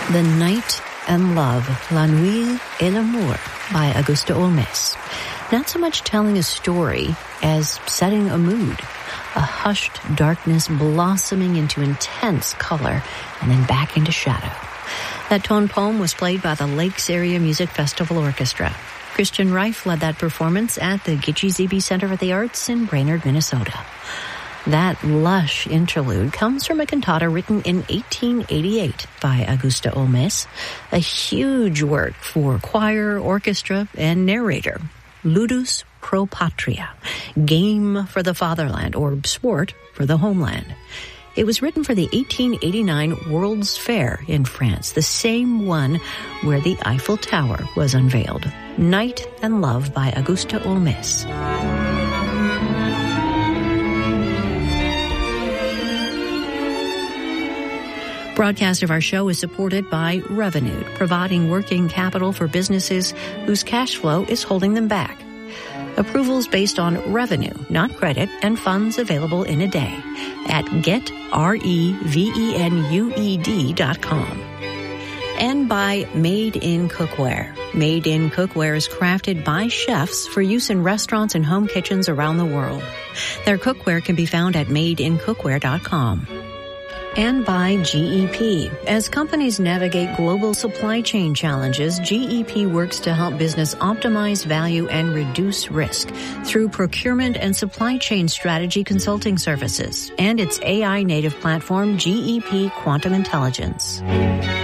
The Night and Love, La Nuit et l'Amour by Auguste Olmès. Not so much telling a story as setting a mood. A hushed darkness blossoming into intense color and then back into shadow. That tone poem was played by the Lakes Area Music Festival Orchestra. Christian Reif led that performance at the Gitche Zebe Center for the Arts in Brainerd, Minnesota. That lush interlude comes from a cantata written in 1888 by Auguste Olmès, a huge work for choir, orchestra, and narrator. Ludus pro patria, game for the fatherland, or sport for the homeland. It was written for the 1889 World's Fair in France, the same one where the Eiffel Tower was unveiled. Night and Love by Auguste Olmès. Broadcast of our show is supported by Revolut, providing working capital for businesses whose cash flow is holding them back. Approvals based on revenue, not credit, and funds available in a day at getrevenued.com. And by Made in Cookware. Made in Cookware is crafted by chefs for use in restaurants and home kitchens around the world. Their cookware can be found at madeincookware.com. And by GEP. As companies navigate global supply chain challenges, GEP works to help business optimize value and reduce risk through procurement and supply chain strategy consulting services and its AI native platform, GEP Quantum Intelligence.